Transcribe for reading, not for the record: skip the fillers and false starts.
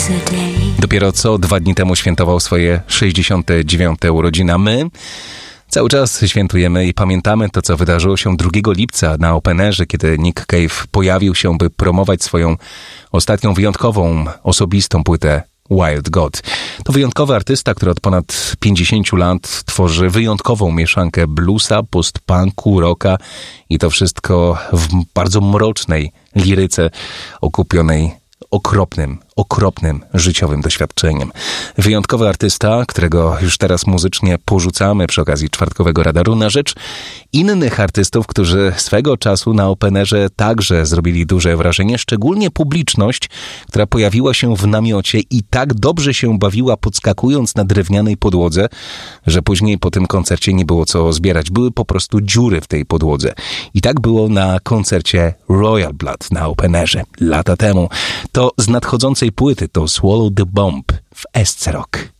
Dopiero co 2 dni temu świętował swoje 69. urodziny. My cały czas świętujemy i pamiętamy to, co wydarzyło się 2 lipca na Open Airze, kiedy Nick Cave pojawił się, by promować swoją ostatnią wyjątkową, osobistą płytę Wild God. To wyjątkowy artysta, który od ponad 50 lat tworzy wyjątkową mieszankę bluesa, post-punku, rocka i to wszystko w bardzo mrocznej liryce okupionej okropnym życiowym doświadczeniem. Wyjątkowy artysta, którego już teraz muzycznie porzucamy przy okazji czwartkowego radaru na rzecz innych artystów, którzy swego czasu na Open Airze także zrobili duże wrażenie, szczególnie publiczność, która pojawiła się w namiocie i tak dobrze się bawiła podskakując na drewnianej podłodze, że później po tym koncercie nie było co zbierać. Były po prostu dziury w tej podłodze. I tak było na koncercie Royal Blood na Open Airze lata temu. To z nadchodzącej płyty to Swallow the Bomb w SC Rock.